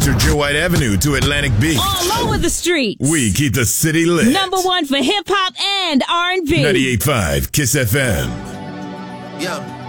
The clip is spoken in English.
Sir Joe White Avenue to Atlantic Beach. All over the streets. We keep the city lit. Number one for hip hop and R&B. 98.5 Kiss FM. Yeah.